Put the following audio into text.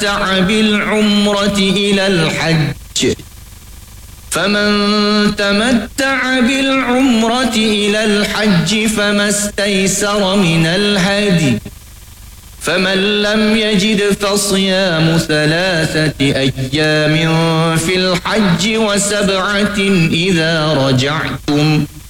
تمتع بالعمرة إلى الحج فما استيسر من الهدي فمن لم يجد فصيام 3 أيام في الحج و7 إذا رجعتم